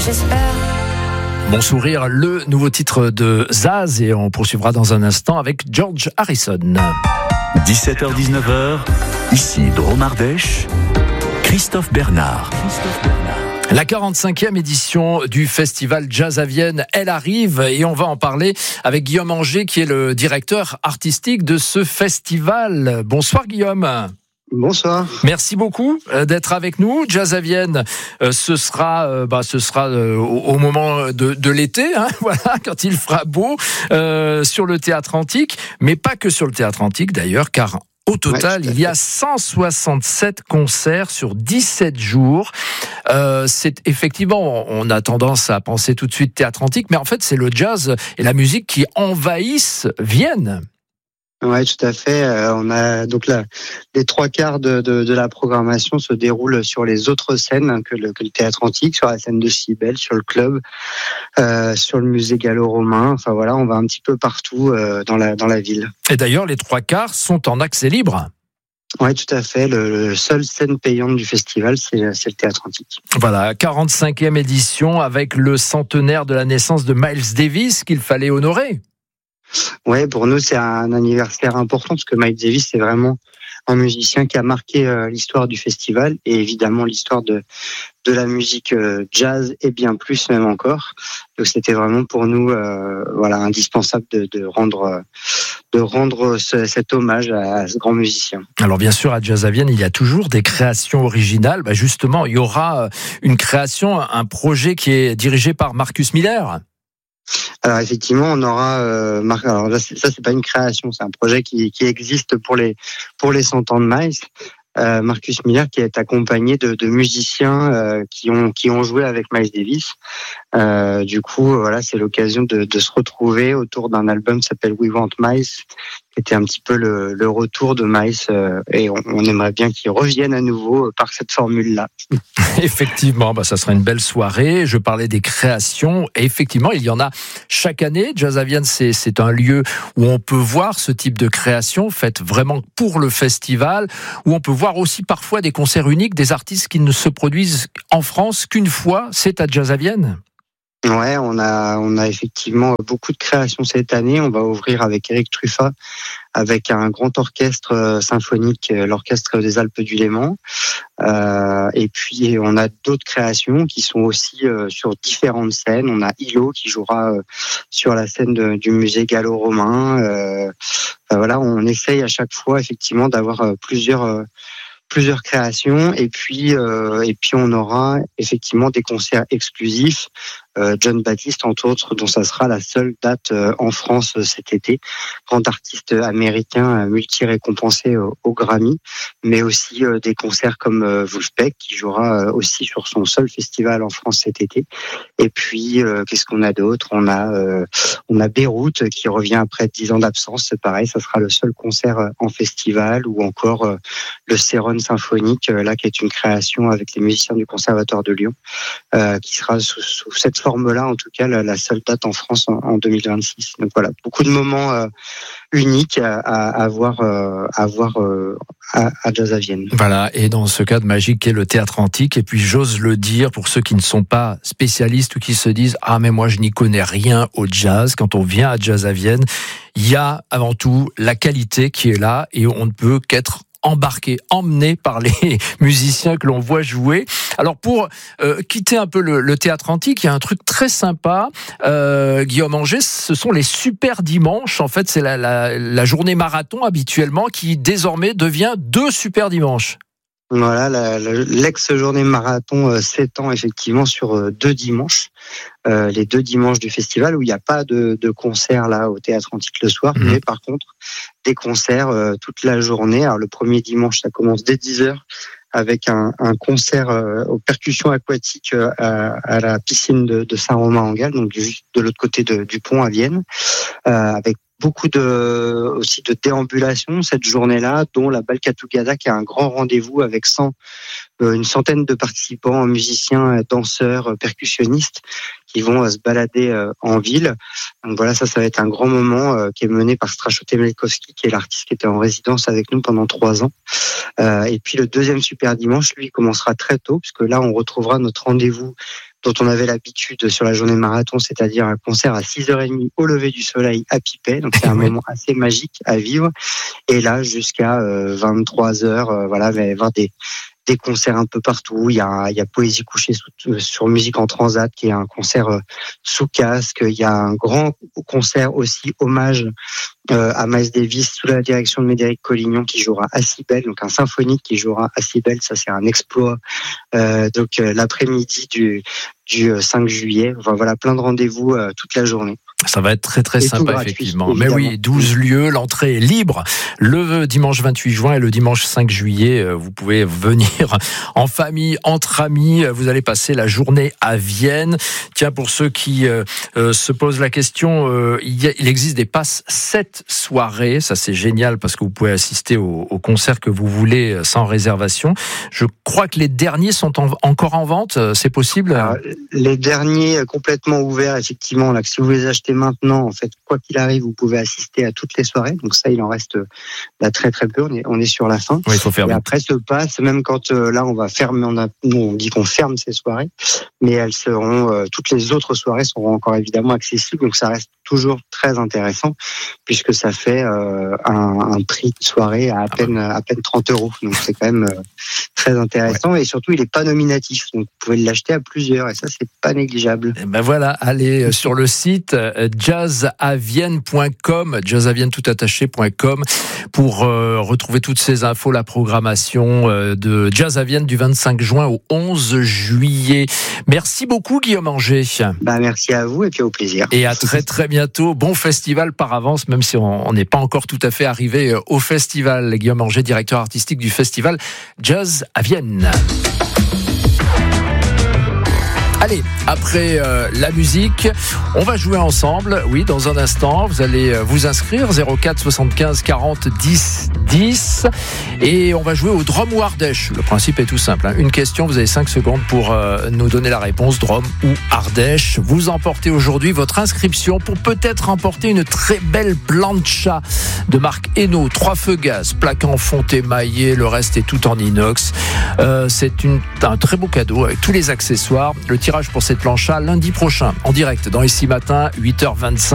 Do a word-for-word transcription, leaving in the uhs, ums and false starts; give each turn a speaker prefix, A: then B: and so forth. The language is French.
A: j'espère.
B: Bon sourire, le nouveau titre de Zaz, et on poursuivra dans un instant avec George Harrison.
C: dix-sept heures dix-neuf heures, ici Drôme Ardèche, Christophe Bernard. Christophe Bernard.
B: La quarante-cinquième édition du festival Jazz à Vienne, elle arrive et on va en parler avec Guillaume Anger qui est le directeur artistique de ce festival. Bonsoir Guillaume.
D: Bonsoir.
B: Merci beaucoup d'être avec nous. Jazz à Vienne, ce sera, bah, ce sera au moment de, de l'été, hein, voilà, quand il fera beau, euh, sur le Théâtre Antique, mais pas que sur le Théâtre Antique d'ailleurs, car au total, ouais, il y a cent soixante-sept concerts sur dix-sept jours. Euh, c'est effectivement, on a tendance à penser tout de suite Théâtre Antique, mais en fait, c'est le jazz et la musique qui envahissent Vienne.
D: Ouais, tout à fait. Euh, on a donc là, les trois quarts de, de, de la programmation se déroulent sur les autres scènes que le, que le Théâtre Antique, sur la scène de Cybèle, sur le club, euh, sur le musée gallo-romain. Enfin voilà, on va un petit peu partout euh, dans la dans la ville.
B: Et d'ailleurs, les trois quarts sont en accès libre.
D: Oui, tout à fait. Le, le seule scène payante du festival, c'est, c'est le Théâtre Antique.
B: Voilà, quarante-cinquième édition avec le centenaire de la naissance de Miles Davis qu'il fallait honorer.
D: Ouais, pour nous c'est un anniversaire important parce que Miles Davis c'est vraiment un musicien qui a marqué euh, l'histoire du festival et évidemment l'histoire de de la musique euh, jazz et bien plus même encore. Donc c'était vraiment pour nous euh, voilà indispensable de, de rendre de rendre ce, cet hommage à, à ce grand musicien.
B: Alors bien sûr à Jazz à Vienne il y a toujours des créations originales. Bah justement il y aura une création, un projet qui est dirigé par Marcus Miller.
D: Alors effectivement, on aura. Euh, Mar- alors là, c'est, ça, c'est pas une création, c'est un projet qui, qui existe pour les pour les cent ans de Miles. Euh, Marcus Miller qui est accompagné de, de musiciens euh, qui ont qui ont joué avec Miles Davis. Euh, du coup, voilà, c'est l'occasion de, de se retrouver autour d'un album qui s'appelle We Want Miles, qui était un petit peu le, le retour de Miles, euh, et on, on aimerait bien qu'il revienne à nouveau par cette formule-là.
B: Effectivement, bah ça sera une belle soirée. Je parlais des créations, et effectivement, il y en a chaque année. Jazz à Vienne, c'est, c'est un lieu où on peut voir ce type de création faite vraiment pour le festival, où on peut voir aussi parfois des concerts uniques, des artistes qui ne se produisent en France qu'une fois. C'est à Jazz à Vienne.
D: Ouais, on a on a effectivement beaucoup de créations cette année. On va ouvrir avec Eric Truffat, avec un grand orchestre symphonique, l'Orchestre des Alpes du Léman. Euh, et puis on a d'autres créations qui sont aussi euh, sur différentes scènes. On a Hilo qui jouera euh, sur la scène de, du musée gallo-romain. Euh, enfin, voilà, on essaye à chaque fois effectivement d'avoir euh, plusieurs euh, plusieurs créations et puis euh, et puis on aura effectivement des concerts exclusifs. Euh, John Baptiste entre autres, dont ça sera la seule date euh, en France euh, cet été, grand artiste américain euh, multi-récompensé au, au Grammy, mais aussi euh, des concerts comme euh, Wolfpack qui jouera euh, aussi sur son seul festival en France cet été. Et puis euh, qu'est-ce qu'on a d'autre? On a euh, on a Beyrouth qui revient après dix ans d'absence, c'est pareil, ça sera le seul concert euh, en festival, ou encore euh, le Céron symphonique, euh, là qui est une création avec les musiciens du Conservatoire de Lyon, euh, qui sera sous, sous cette forme-là, en tout cas, la, la seule date en France en, en deux mille vingt-six. Donc voilà, beaucoup de moments euh, uniques à, à, à voir, euh, à, voir euh, à, à Jazz à Vienne.
B: Voilà, et dans ce cadre magique qu'est le Théâtre Antique, et puis j'ose le dire pour ceux qui ne sont pas spécialistes ou qui se disent « Ah, mais moi je n'y connais rien au jazz », quand on vient à Jazz à Vienne, il y a avant tout la qualité qui est là, et on ne peut qu'être embarqué, emmené par les musiciens que l'on voit jouer. Alors pour euh, quitter un peu le, le Théâtre Antique, il y a un truc très sympa, euh, Guillaume Anger, ce sont les super dimanches. En fait, c'est la, la, la journée marathon habituellement qui désormais devient deux super dimanches.
D: Voilà, la, la, l'ex-journée marathon euh, s'étend effectivement sur euh, deux dimanches, euh, les deux dimanches du festival où il n'y a pas de, de concert là au Théâtre Antique le soir, mmh. mais par contre des concerts euh, toute la journée. Alors le premier dimanche, ça commence dès dix heures avec un, un concert euh, aux percussions aquatiques euh, à, à la piscine de, de Saint-Romain-en-Galles, donc juste de l'autre côté de, du pont à Vienne, euh, avec beaucoup de, aussi de déambulations cette journée-là, dont la Balkatougada qui a un grand rendez-vous avec cent, euh, une centaine de participants, musiciens, danseurs, percussionnistes qui vont euh, se balader euh, en ville. Donc voilà, ça, ça va être un grand moment euh, qui est mené par Strachotté Melkowski, qui est l'artiste qui était en résidence avec nous pendant trois ans. Euh, et puis le deuxième super dimanche, lui, commencera très tôt, puisque là, on retrouvera notre rendez-vous dont on avait l'habitude sur la journée marathon, c'est-à-dire un concert à six heures trente au lever du soleil à Pipet. Donc c'est un oui. moment assez magique à vivre. Et là, jusqu'à euh, vingt-trois heures, euh, voilà, il va y avoir des des concerts un peu partout. Il y a, il y a Poésie couchée sous, sur Musique en Transat, qui est un concert euh, sous casque. Il y a un grand concert aussi, hommage euh, à Miles Davis, sous la direction de Médéric Collignon, qui jouera à Cybèle, donc un symphonique qui jouera à Cybèle. Ça, c'est un exploit. Euh, donc, euh, l'après-midi du, du cinq juillet. Enfin, voilà, plein de rendez-vous euh, toute la journée.
B: Ça va être très très
D: et
B: sympa, gratuit, effectivement. Évidemment. Mais oui, douze lieux, l'entrée est libre. Le dimanche vingt-huit juin et le dimanche cinq juillet, vous pouvez venir en famille, entre amis. Vous allez passer la journée à Vienne. Tiens, pour ceux qui euh, se posent la question, euh, il, y a, il existe des passes sept soirées. Ça, c'est génial parce que vous pouvez assister au, au concert que vous voulez sans réservation. Je crois que les derniers sont en, encore en vente. C'est possible?
D: Alors, les derniers complètement ouverts, effectivement. Là, si vous les achetez maintenant, en fait, quoi qu'il arrive, vous pouvez assister à toutes les soirées. Donc ça, il en reste là, très très peu. On est, on est sur la fin.
B: Oui, il faut faire.
D: Et après ce pass, même quand euh, là, on va fermer, on a, nous, on dit qu'on ferme ces soirées, mais elles seront, euh, toutes les autres soirées seront encore évidemment accessibles. Donc ça reste toujours très intéressant puisque ça fait euh, un, un prix de soirée à à peine à peine trente euros. Donc c'est quand même euh, très intéressant ouais. Et surtout il est pas nominatif. Donc vous pouvez l'acheter à plusieurs et ça c'est pas négligeable.
B: Et ben voilà, allez sur le site jazz à vienne point com, jazz à vienne tout attaché point com pour euh, retrouver toutes ces infos, la programmation euh, de Jazz à Vienne du vingt-cinq juin au onze juillet. Merci beaucoup Guillaume Anger.
D: Bah merci à vous et puis au plaisir.
B: Et à très très bientôt. Bon festival par avance, même si on n'est pas encore tout à fait arrivé au festival. Guillaume Anger, directeur artistique du festival Jazz à Vienne. Allez, après euh, la musique, on va jouer ensemble. Oui, dans un instant, vous allez vous inscrire zéro quatre soixante-quinze quarante dix dix et on va jouer au Drom ou Ardèche. Le principe est tout simple. Hein. Une question, vous avez cinq secondes pour euh, nous donner la réponse, Drom ou Ardèche. Vous emportez aujourd'hui votre inscription pour peut-être emporter une très belle plancha de marque Eno, trois feux gaz, plaque en fonte émaillée, le reste est tout en inox. Euh, c'est une, un très beau cadeau avec tous les accessoires. Le tirage pour cette plancha lundi prochain en direct dans Ici Matin, huit heures vingt-cinq.